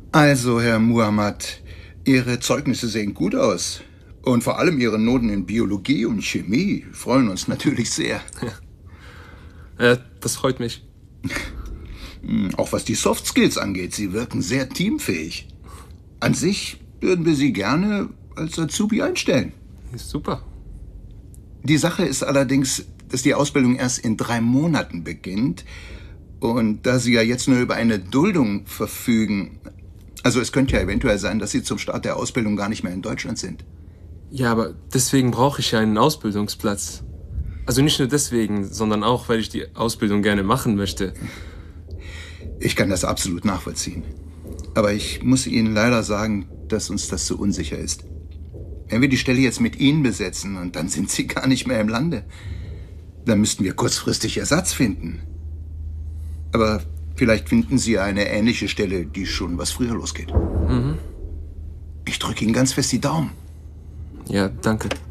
Also, Herr Muhammad, Ihre Zeugnisse sehen gut aus. Und vor allem Ihre Noten in Biologie und Chemie freuen uns natürlich sehr. Das freut mich. Auch was die Soft Skills angeht, Sie wirken sehr teamfähig. An sich würden wir Sie gerne als Azubi einstellen. Super. Die Sache ist allerdings, dass die Ausbildung erst in 3 Monaten beginnt. Und da Sie ja jetzt nur über eine Duldung verfügen, also es könnte ja eventuell sein, dass Sie zum Start der Ausbildung gar nicht mehr in Deutschland sind. Ja, aber deswegen brauche ich ja einen Ausbildungsplatz. Also nicht nur deswegen, sondern auch, weil ich die Ausbildung gerne machen möchte. Ich kann das absolut nachvollziehen. Aber ich muss Ihnen leider sagen, dass uns das zu unsicher ist. Wenn wir die Stelle jetzt mit Ihnen besetzen und dann sind Sie gar nicht mehr im Lande, dann müssten wir kurzfristig Ersatz finden. Aber vielleicht finden Sie eine ähnliche Stelle, die schon was früher losgeht. Ich drücke Ihnen ganz fest die Daumen. Ja, danke.